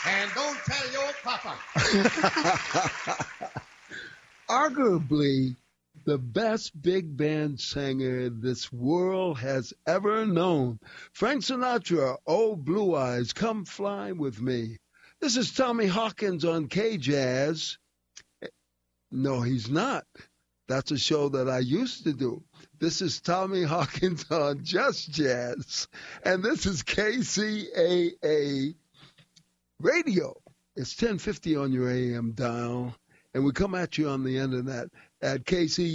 And don't tell your papa. Arguably the best big band singer this world has ever known. Frank Sinatra, Oh Blue Eyes, Come Fly With Me. This is Tommy Hawkins on K-Jazz. No, he's not. That's a show that I used to do. This is Tommy Hawkins on Just Jazz. And this is KCAA Radio. It's 1050 on your AM dial. And we come at you on the internet at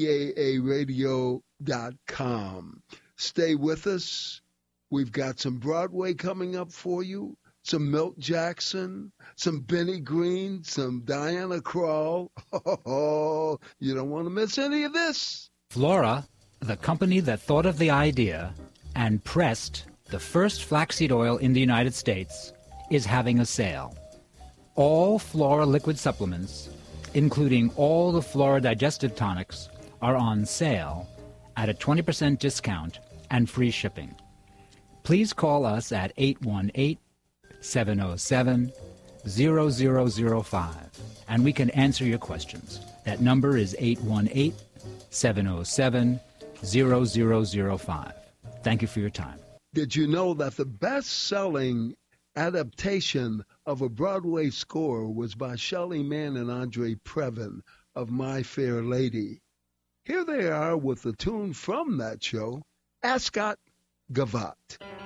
kcaaradio.com. Stay with us. We've got some Broadway coming up for you, some Milt Jackson, some Benny Green, some Diana Krall. Oh, you don't want to miss any of this. Flora, the company that thought of the idea and pressed the first flaxseed oil in the United States, is having a sale. All Flora liquid supplements, including all the Flora digestive tonics, are on sale at a 20% discount and free shipping. Please call us at 818-707-0005 and we can answer your questions. That number is 818-707-0005. Thank you for your time. Did you know that the best-selling adaptation of a Broadway score was by Shelley Mann and Andre Previn of My Fair Lady? Here they are with the tune from that show, Ascot Gavotte.